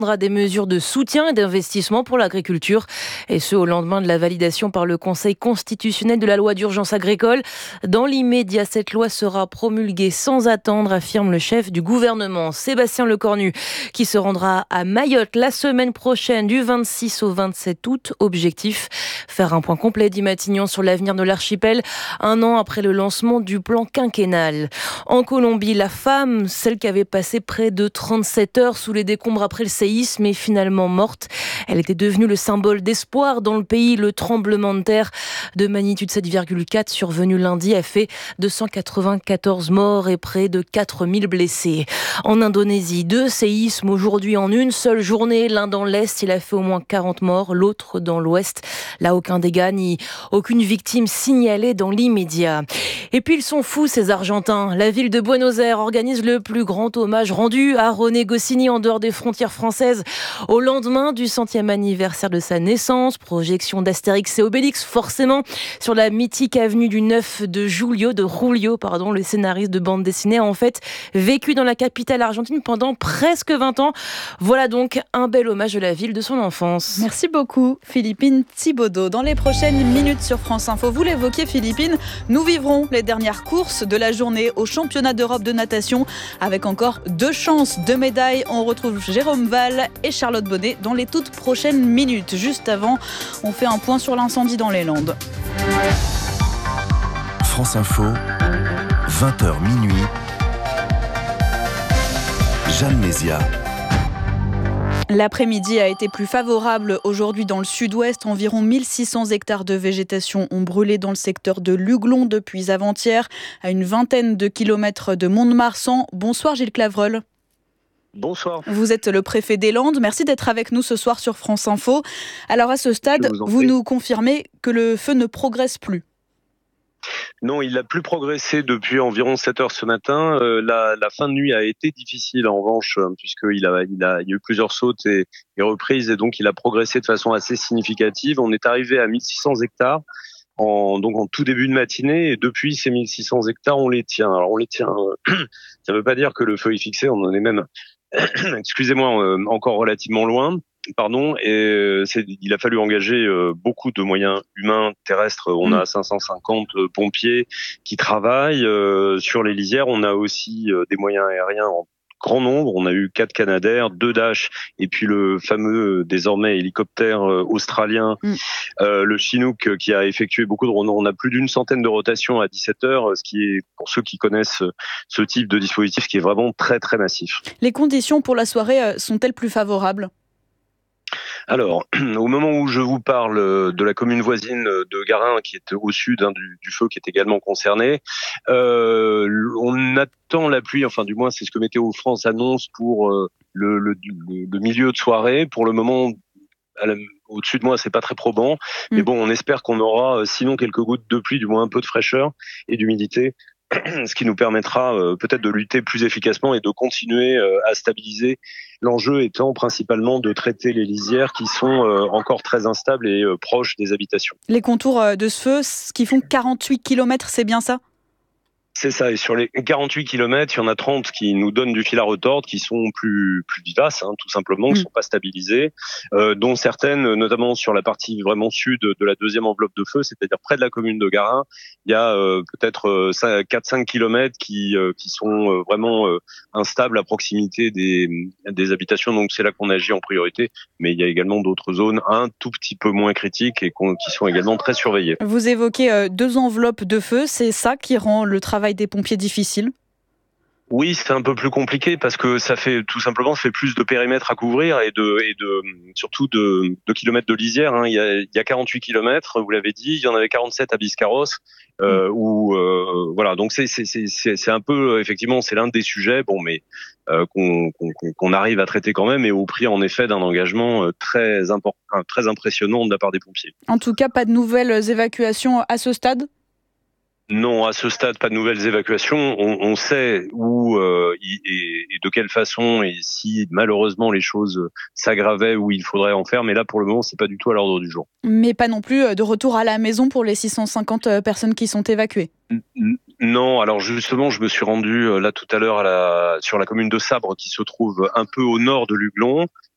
à des mesures de soutien et d'investissement pour l'agriculture. Et ce, au lendemain de la validation par le Conseil constitutionnel de la loi d'urgence agricole. Dans l'immédiat, cette loi sera promulguée sans attendre, affirme le chef du gouvernement, Sébastien Lecornu, qui se rendra à Mayotte la semaine prochaine du 26 au 27 août. Objectif, faire un point complet, dit Matignon, sur l'avenir de l'archipel, un an après le lancement du plan quinquennal. En Colombie, la femme, celle qui avait passé près de 37 heures sous les décombres après le séisme, est finalement morte. Elle était devenue le symbole d'espoir dans le pays. Le tremblement de terre de magnitude 7,4 survenu lundi a fait 294 morts et près de 4000 blessés. En Indonésie, 2 séismes aujourd'hui en une seule journée. L'un dans l'Est, il a fait au moins 40 morts, l'autre dans l'Ouest. Là, aucun dégât ni aucune victime signalée dans l'immédiat. Et puis ils sont fous, ces Argentins. La ville de Buenos Aires organise le plus grand hommage rendu à René Goscinny en dehors des frontières françaises au lendemain du 100e anniversaire de sa naissance. Projection d'Astérix et Obélix, forcément, sur la mythique avenue du 9 de Julio, le scénariste de bande dessinée, a en fait vécu dans la capitale argentine pendant presque 20 ans. Voilà donc un bel hommage de la ville de son enfance. Merci beaucoup, Philippine Thibaudeau. Dans les prochaines minutes sur France Info, vous l'évoquiez, Philippine, nous vivrons les dernières courses de la journée au championnat d'Europe de natation avec encore 2 chances de médailles. On retrouve Jérôme Val et Charlotte Bonnet dans les toutes prochaines minutes. Juste avant, on fait un point sur l'incendie dans les Landes. France Info, 20h minuit. Jeanne Mézia. L'après-midi a été plus favorable aujourd'hui dans le sud-ouest. Environ 1600 hectares de végétation ont brûlé dans le secteur de Luglon depuis avant-hier, à une vingtaine de kilomètres de Mont-de-Marsan. Bonsoir Gilles Clavreul. Bonsoir. Vous êtes le préfet des Landes. Merci d'être avec nous ce soir sur France Info. Alors à ce stade, vous nous confirmez que le feu ne progresse plus? Non, il n'a plus progressé depuis environ 7 heures ce matin. La fin de nuit a été difficile en revanche, puisqu'il y a eu plusieurs sautes et reprises, et donc il a progressé de façon assez significative. On est arrivé à 1600 hectares en tout début de matinée, et depuis ces 1600 hectares, on les tient. Alors on les tient, ça ne veut pas dire que le feu est fixé, on en est même, excusez-moi, encore relativement loin. Pardon, et il a fallu engager beaucoup de moyens humains, terrestres. On a 550 pompiers qui travaillent sur les lisières. On a aussi des moyens aériens en grand nombre. On a eu 4 Canadair, 2 Dash, et puis le fameux désormais hélicoptère australien, le Chinook, qui a effectué beaucoup de. On a plus d'une centaine de rotations à 17 heures, ce qui est, pour ceux qui connaissent ce type de dispositif, qui est vraiment très très massif. Les conditions pour la soirée sont-elles plus favorables ? Alors, au moment où je vous parle de la commune voisine de Garin, qui est au sud du feu, qui est également concerné, on attend la pluie, enfin du moins c'est ce que Météo France annonce pour le milieu de soirée. Pour le moment, au-dessus de moi, c'est pas très probant, mais bon, on espère qu'on aura sinon quelques gouttes de pluie, du moins un peu de fraîcheur et d'humidité, ce qui nous permettra peut-être de lutter plus efficacement et de continuer à stabiliser. L'enjeu étant principalement de traiter les lisières qui sont encore très instables et proches des habitations. Les contours de ce feu, qui font 48 km, c'est bien ça ? C'est ça, et sur les 48 km, il y en a 30 qui nous donnent du fil à retordre, qui sont plus vivaces, tout simplement, qui ne sont pas stabilisées, dont certaines, notamment sur la partie vraiment sud de la deuxième enveloppe de feu, c'est-à-dire près de la commune de Garin, il y a peut-être 4-5 km qui sont vraiment instables à proximité des habitations, donc c'est là qu'on agit en priorité, mais il y a également d'autres zones un tout petit peu moins critiques et qui sont également très surveillées. Vous évoquez 2 enveloppes de feu, c'est ça qui rend le travail des pompiers difficile ? Oui, c'est un peu plus compliqué parce que ça fait plus de périmètres à couvrir et surtout de kilomètres de lisière. Il y a 48 kilomètres, vous l'avez dit, il y en avait 47 à Biscarrosse. Voilà, donc c'est un peu, effectivement, c'est l'un des sujets, mais qu'on arrive à traiter quand même, et au prix en effet d'un engagement très important, très impressionnant de la part des pompiers. En tout cas, pas de nouvelles évacuations à ce stade ? Non, à ce stade, pas de nouvelles évacuations. On sait où et de quelle façon, et si malheureusement les choses s'aggravaient, où il faudrait en faire. Mais là, pour le moment, c'est pas du tout à l'ordre du jour. Mais pas non plus de retour à la maison pour les 650 personnes qui sont évacuées. Non, alors justement, je me suis rendu là tout à l'heure sur la commune de Sabre, qui se trouve un peu au nord de Luglon.